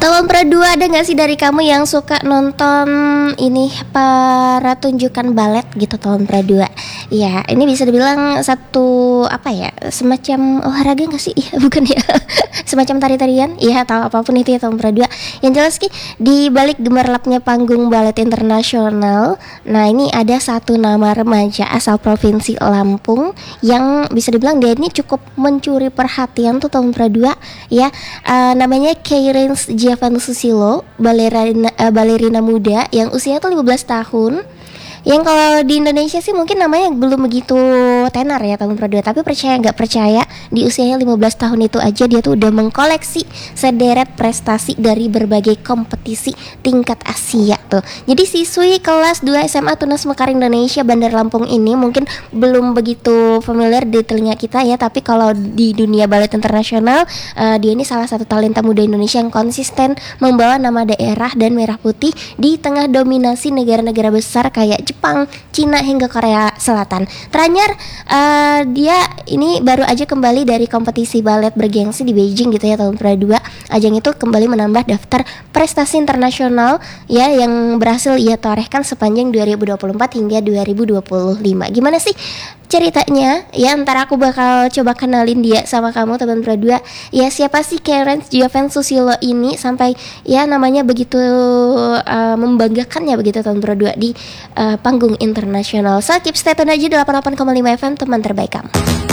Tahun Pradua, ada gak sih dari kamu yang suka nonton ini para tunjukan balet gitu tahun Pradua? Ya, ini bisa dibilang satu apa ya, semacam olahraga gak sih? Iya, bukan ya. Semacam tari-tarian, ya atau apapun itu ya tahun Pradua. Yang jelas Ki, di balik gemerlapnya panggung balet internasional, nah ini ada satu nama remaja asal provinsi Lampung yang bisa dibilang dia ini cukup mencuri perhatian tuh tahun Pradua ya. Namanya Kairens Giavan Susilo, balerina muda yang usia tuh 15 tahun. Yang kalau di Indonesia sih mungkin namanya belum begitu tenar ya tahun Pradua, tapi percaya nggak percaya di usianya 15 tahun itu aja dia tuh udah mengkoleksi sederet prestasi dari berbagai kompetisi tingkat Asia tuh. Jadi siswi kelas 2 SMA Tunas Mekar Indonesia Bandar Lampung ini mungkin belum begitu familiar di telinga kita ya, tapi kalau di dunia balet internasional dia ini salah satu talenta muda Indonesia yang konsisten membawa nama daerah dan merah putih di tengah dominasi negara-negara besar kayak Jepang, Cina hingga Korea Selatan. Terakhir dia ini baru aja kembali dari kompetisi balet bergengsi di Beijing gitu ya tahun Pradua. Ajang itu kembali menambah daftar prestasi internasional ya yang berhasil ia torehkan sepanjang 2024 hingga 2025. Gimana sih ceritanya ya? Ntar aku bakal coba kenalin dia sama kamu teman Pradua. Ya, siapa sih Kairens Giavan Susilo ini sampai ya namanya begitu membanggakan ya begitu tahun Pradua di panggung internasional. So keep stay tune aja di 88,5 FM teman terbaik kamu.